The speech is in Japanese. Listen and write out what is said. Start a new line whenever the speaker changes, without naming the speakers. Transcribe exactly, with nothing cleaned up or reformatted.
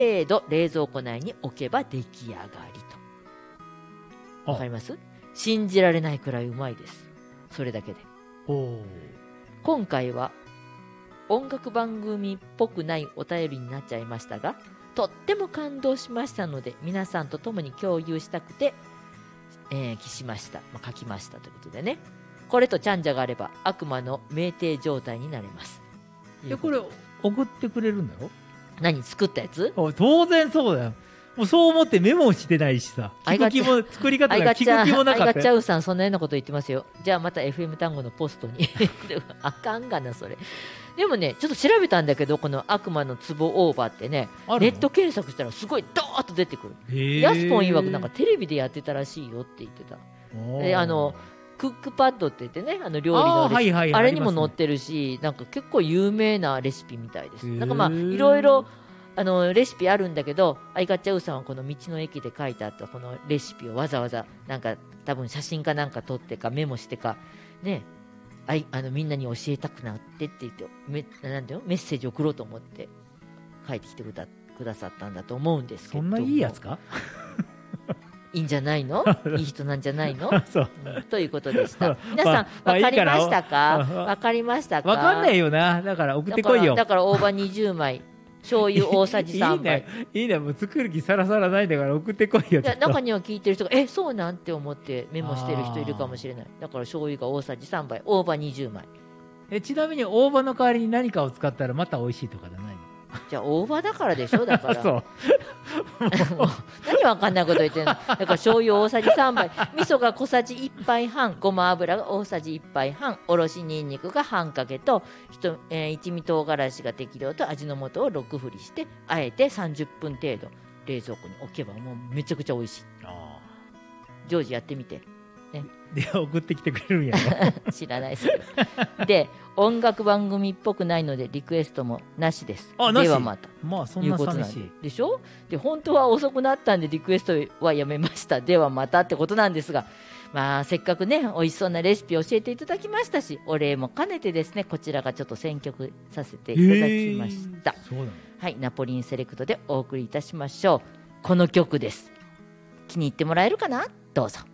程度冷蔵庫内に置けば出来上がりと。わかります？信じられないくらいうまいです。それだけで。
お
今回は音楽番組っぽくないお便りになっちゃいましたが、とっても感動しましたので皆さんと共に共有したくて、えー、記しました、まあ、書きましたということでね。これとチャンジャがあれば悪魔の酩酊状態になれます。
いや、これ送ってくれるんだろ？
何作ったやつ？
当然そうだよ。もうそう思ってメモしてないしさ、聞く気も作り方が聞く気もなかった。
アイガチャウさんそんなようなこと言ってますよ。じゃあまた エフエム 単語のポストにあかんがなそれ。でもねちょっと調べたんだけど、この悪魔の壺オーバーってね、ネット検索したらすごいドーッと出てくる。ヤスポン曰くなんかテレビでやってたらしいよって言ってた。で、あのクックパッドって言ってね、あの料理のレシピ、 あ,、はいはい、あれにも載ってるし、なんか結構有名なレシピみたいです。なんかまあいろいろあのレシピあるんだけど、アイガチャウさんはこの道の駅で書いてあったこのレシピをわざわざなんか多分写真かなんか撮ってかメモしてかね、あいあのみんなに教えたくなってって言ってめなんていうのメッセージ送ろうと思って書いてきてくだ、くださったんだと思うんですけど。
そんないいやつか？
いいんじゃないの？いい人なんじゃないの？
そう
ということでした。皆さん、まあ、分かりましたか？分かりましたか？
分かんないよな。だから送ってこいよ。
だから、だから大葉にじゅうまい、醤油大さじさんばい。
いいね、いいね、もう作る気さらさらないんだから送ってこいよ。
いや、中には聞いてる人がえそうなんて思ってメモしてる人いるかもしれない。だから醤油が大さじさんばい、大葉にじゅうまい。
えちなみに大葉の代わりに何かを使ったらまた美味しいとかじゃないの？
じゃあ大葉だからでしょ。だから
そう
何わかんないこと言ってんの。だから醤油大さじさんばい、味噌が小さじいっぱいはん、ごま油が大さじいっぱいはん、おろしにんにくが半かけと、えー、一味唐辛子が適量と味の素をろくふりしてあえてさんじゅっぷん程度冷蔵庫に置けばもうめちゃくちゃ美味しい。あジョージやってみて、ね、
で送ってきてくれるんやろ
知らないですよで音楽番組っぽくないのでリクエストもなしです。
あなし。
ではまた。
まあそんな寂しい
でしょ。で本当は遅くなったんでリクエストはやめました。ではまたってことなんですが、まあせっかくね美味しそうなレシピ教えていただきましたし、お礼も兼ねてですねこちらがちょっと選曲させていただきました。
そうなの。
はい、ナポリンセレクトでお送りいたしましょう。この曲です。気に入ってもらえるかな。どうぞ。